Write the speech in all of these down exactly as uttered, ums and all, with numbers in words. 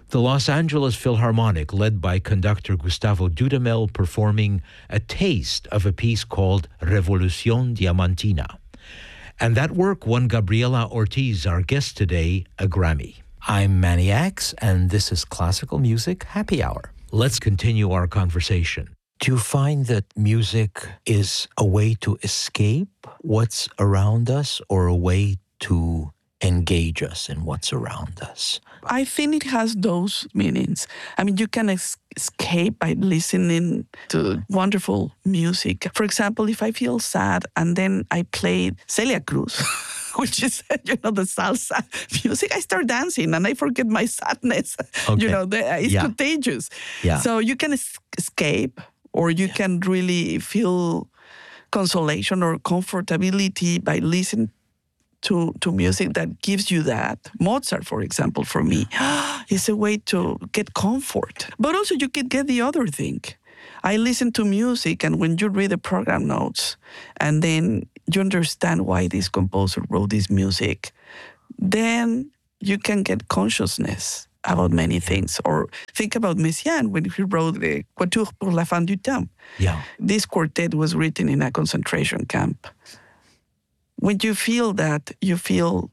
The Los Angeles Philharmonic, led by conductor Gustavo Dudamel, performing a taste of a piece called Revolución Diamantina. And that work won Gabriela Ortiz, our guest today, a Grammy. I'm Manny Axe, and this is Classical Music Happy Hour. Let's continue our conversation. Do you find that music is a way to escape what's around us or a way to engage us in what's around us? I think it has those meanings. I mean, you can es- escape by listening to wonderful music. For example, if I feel sad and then I play Celia Cruz, which is, you know, the salsa music, I start dancing and I forget my sadness. Okay. You know, the, it's Yeah. contagious. Yeah. So you can es- escape or you yeah. can really feel consolation or comfortability by listening to, to music that gives you that. Mozart, for example, for me, is a way to get comfort. But also you can get the other thing. I listen to music, and when you read the program notes, and then you understand why this composer wrote this music, then you can get consciousness about many things. Or think about Messiaen when he wrote the Quatuor pour la fin du temps. Yeah. This quartet was written in a concentration camp. When you feel that, you feel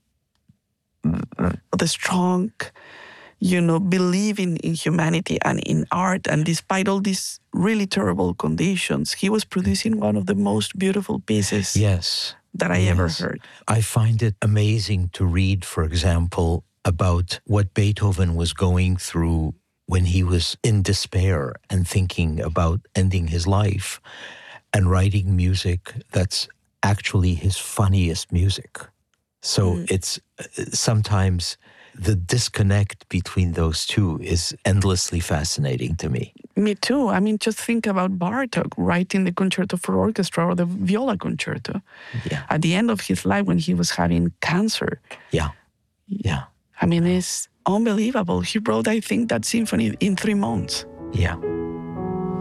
the strong, you know, believing in humanity and in art. And despite all these really terrible conditions, he was producing one of the most beautiful pieces yes. that I yes. ever heard. I find it amazing to read, for example, about what Beethoven was going through when he was in despair and thinking about ending his life and writing music that's actually his funniest music. So mm. it's uh, sometimes the disconnect between those two is endlessly fascinating to me. Me too. I mean, just think about Bartók writing the concerto for orchestra or the viola concerto. Yeah. At the end of his life when he was having cancer. Yeah. Yeah. I mean, it's unbelievable. He wrote, I think, that symphony in three months. Yeah.